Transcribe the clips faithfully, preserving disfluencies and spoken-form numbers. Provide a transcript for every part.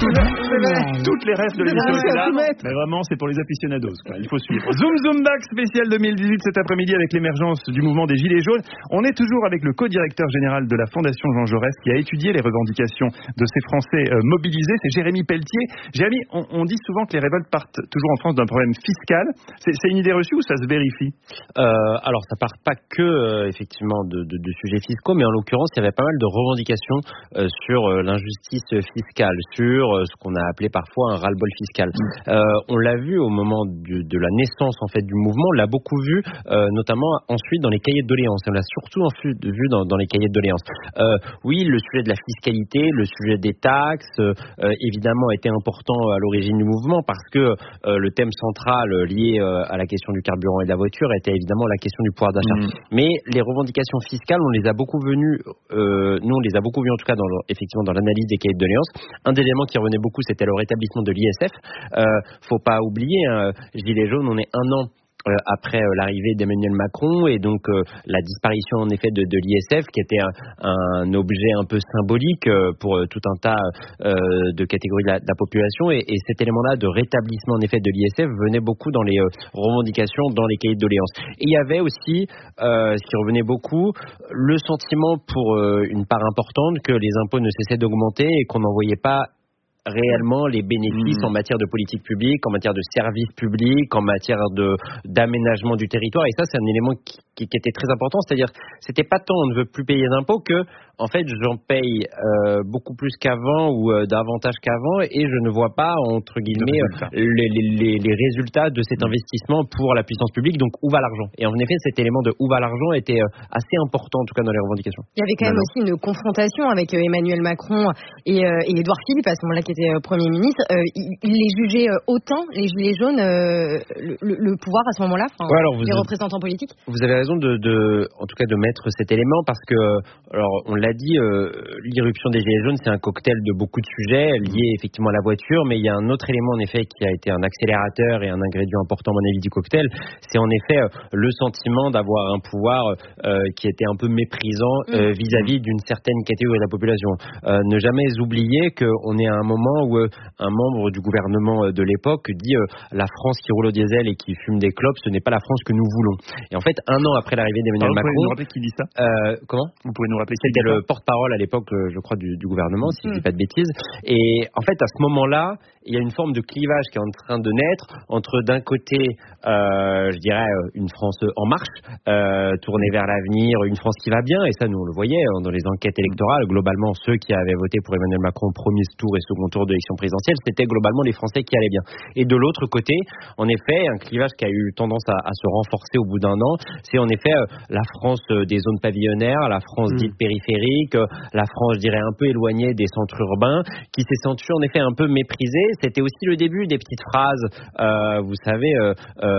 Toutes les rêves de l'émission étaient là. Mais vraiment, c'est pour les aficionados, quoi. Il faut suivre. Zoom Zoom Back spécial deux mille dix-huit cet après-midi avec l'émergence du mouvement des Gilets jaunes. On est toujours avec le co-directeur général de la Fondation Jean Jaurès qui a étudié les revendications de ces Français euh, mobilisés. C'est Jérémy Pelletier. Jérémy, on, on dit souvent que les révoltes partent toujours en France d'un problème fiscal. C'est, c'est une idée reçue ou ça se vérifie? euh, Alors, ça part pas que euh, effectivement de, de, de sujets fiscaux, mais en l'occurrence, il y avait pas mal de revendications euh, sur euh, l'injustice fiscale, sur euh, ce qu'on a appelé parfois un ras-le-bol fiscal. Mmh. Euh, on l'a vu au moment du, de la naissance en fait du mouvement, on l'a beaucoup vu, euh, notamment ensuite dans les cahiers de doléances. On l'a surtout vu dans, dans les cahiers de doléances. Euh, oui, le sujet de la fiscalité, le sujet des taxes, euh, évidemment, était important à l'origine du mouvement parce que euh, le thème central lié euh, à la question du carburant et de la voiture était évidemment la question du pouvoir d'achat. Mmh. Mais les revendications fiscales, on les a beaucoup venues, euh, nous on les a beaucoup vues en tout cas dans, effectivement dans l'analyse des cahiers de doléances. Un des éléments qui revenait beaucoup, c'était le rétablissement de l'I S F. Euh, faut pas oublier, hein, Gilets jaunes, on est un an Euh, après euh, l'arrivée d'Emmanuel Macron et donc euh, la disparition en effet de, de l'I S F qui était un, un objet un peu symbolique euh, pour euh, tout un tas euh, de catégories de la, de la population et, et cet élément-là de rétablissement en effet de l'I S F venait beaucoup dans les euh, revendications, dans les cahiers de doléances. Et il y avait aussi, euh, ce qui revenait beaucoup, le sentiment pour euh, une part importante que les impôts ne cessaient d'augmenter et qu'on n'en voyait pas réellement les bénéfices mmh. en matière de politique publique, en matière de services publics, en matière de d'aménagement du territoire. Et ça, c'est un élément qui, qui, qui était très important. C'est-à-dire, c'était pas tant on ne veut plus payer d'impôts que, en fait, j'en paye euh, beaucoup plus qu'avant ou euh, davantage qu'avant et je ne vois pas, entre guillemets, les, les, les résultats de cet mmh. investissement pour la puissance publique. Donc, où va l'argent? Et en effet, cet élément de où va l'argent était euh, assez important, en tout cas, dans les revendications. Il y avait quand même aussi une confrontation avec euh, Emmanuel Macron et, euh, et Édouard Philippe, à ce moment-là, qui était euh, Premier ministre. Euh, il, il les jugeait euh, autant, les Gilets jaunes, euh, le, le pouvoir à ce moment-là, ouais, alors vous les avez, représentants politiques. Vous avez raison de, de, en tout cas, de mettre cet élément parce que, alors, on l'a dit, euh, l'irruption des Gilets jaunes, c'est un cocktail de beaucoup de sujets liés effectivement à la voiture, mais il y a un autre élément en effet qui a été un accélérateur et un ingrédient important à mon avis du cocktail, c'est en effet euh, le sentiment d'avoir un pouvoir euh, qui était un peu méprisant euh, vis-à-vis d'une certaine catégorie de la population. Euh, ne jamais oublier qu'on est à un moment où euh, un membre du gouvernement euh, de l'époque dit euh, la France qui roule au diesel et qui fume des clopes, ce n'est pas la France que nous voulons. Et en fait, un an après l'arrivée d'Emmanuel Alors, Macron, vous pouvez nous rappeler qui dit ça euh, comment Vous pouvez nous rappeler qui C'était dit le porte-parole à l'époque, je crois, du, du gouvernement, si mmh. je dis pas de bêtises. Et en fait, à ce moment-là, il y a une forme de clivage qui est en train de naître entre d'un côté, euh, je dirais, une France en marche, euh, tournée vers l'avenir, une France qui va bien, et ça, nous, on le voyait dans les enquêtes électorales. Globalement, ceux qui avaient voté pour Emmanuel Macron au premier tour et second tour de l'élection présidentielle, c'était globalement les Français qui allaient bien. Et de l'autre côté, en effet, un clivage qui a eu tendance à, à se renforcer au bout d'un an, c'est en effet euh, la France euh, des zones pavillonnaires, la France mmh. dite périphérique, euh, la France, je dirais, un peu éloignée des centres urbains, qui s'est sentie en effet un peu méprisée. C'était aussi le début des petites phrases, euh, vous savez, euh,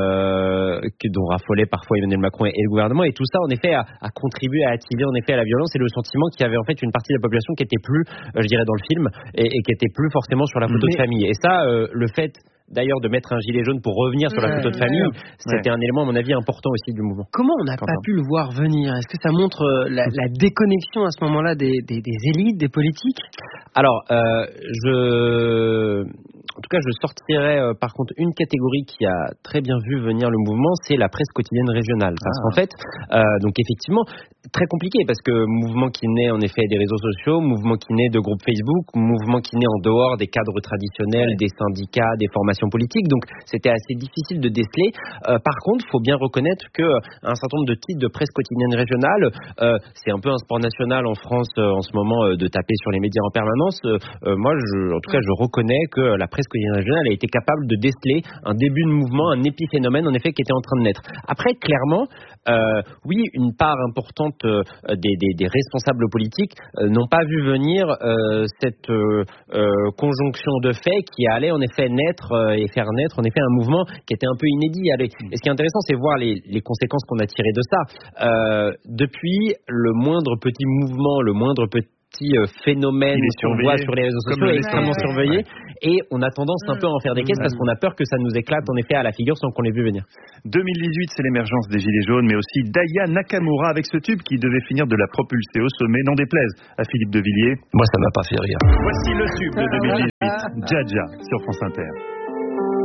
euh, que, dont raffolaient parfois Emmanuel Macron et, et le gouvernement. Et tout ça, en effet, a, a contribué à attiser en effet à la violence et le sentiment qu'il y avait en fait une partie de la population qui était plus, euh, je dirais, dans le film et, et qui était plus forcément sur la photo Mais... de famille. Et ça, euh, le fait d'ailleurs de mettre un gilet jaune pour revenir sur la photo de famille, c'était ouais. un élément à mon avis important aussi du mouvement. Comment on n'a pas pu le voir venir? Est-ce que ça montre la, la déconnexion à ce moment-là des, des, des élites, des politiques? Alors, euh, je... En tout cas, je sortirais euh, par contre une catégorie qui a très bien vu venir le mouvement, c'est la presse quotidienne régionale. Parce ah. qu'en fait, euh, donc effectivement, très compliqué parce que mouvement qui naît en effet des réseaux sociaux, mouvement qui naît de groupes Facebook, mouvement qui naît en dehors des cadres traditionnels, des syndicats, des formations politiques. Donc c'était assez difficile de déceler. Euh, par contre, il faut bien reconnaître que un certain nombre de titres de presse quotidienne régionale, euh, c'est un peu un sport national en France euh, en ce moment euh, de taper sur les médias en permanence. Euh, euh, moi, je, en tout cas, je reconnais que la presse quotidienne régionale a été capable de déceler un début de mouvement, un épiphénomène en effet qui était en train de naître. Après, clairement, euh, oui, une part importante euh, des, des, des responsables politiques euh, n'ont pas vu venir euh, cette euh, euh, conjonction de faits qui allait en effet naître euh, et faire naître en effet un mouvement qui était un peu inédit. Et ce qui est intéressant, c'est voir les, les conséquences qu'on a tirées de ça. Euh, depuis, le moindre petit mouvement, le moindre petit phénomène qu'on voit sur les réseaux sociaux est extrêmement surveillé ouais. et on a tendance un peu à en faire des caisses parce qu'on a peur que ça nous éclate en effet à la figure sans qu'on l'ait vu venir. deux mille dix-huit, c'est l'émergence des Gilets jaunes, mais aussi d'Aya Nakamura avec ce tube qui devait finir de la propulser au sommet, n'en déplaise à Philippe de Villiers. Moi, ça m'a pas fait rire. Voici le tube de deux mille dix-huit. suite, Dja Dja sur France Inter.